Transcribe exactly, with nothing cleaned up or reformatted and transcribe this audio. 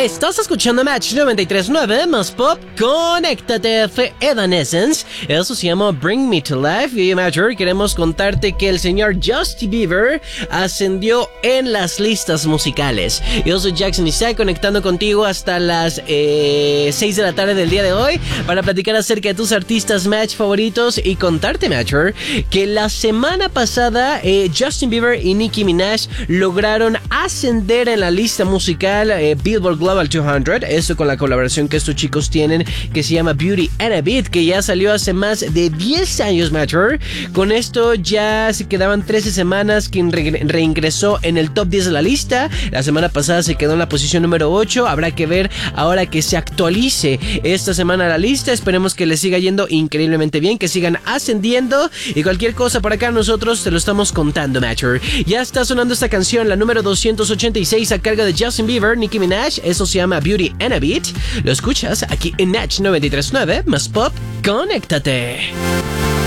Estás escuchando Match noventa y tres punto nueve más pop. Conéctate, fue Evanescence. Eso se llama Bring Me to Life. Y Matcher, queremos contarte que el señor Justin Bieber ascendió en las listas musicales. Yo soy Jackson Isaac, conectando contigo hasta las eh, seis de la tarde del día de hoy para platicar acerca de tus artistas Match favoritos y contarte, Matcher, que la semana pasada eh, Justin Bieber y Nicki Minaj lograron ascender en la lista musical eh, Billboard Global doscientos. Esto con la colaboración que estos chicos tienen, que se llama Beauty and a Beat, que ya salió hace más de diez años, Matcher. Con esto ya se quedaban trece semanas, quien re reingresó en el top diez de la lista. La semana pasada se quedó en la posición número ocho. Habrá que ver ahora que se actualice esta semana la lista. Esperemos que les siga yendo increíblemente bien, que sigan ascendiendo, y cualquier cosa por acá nosotros te lo estamos contando, Matcher. Ya está sonando esta canción, la número doscientos ochenta y seis, a cargo de Justin Bieber, Nicki Minaj. Eso se llama Beauty and a Beat. Lo escuchas aquí en Match noventa y tres punto nueve más pop. Conéctate.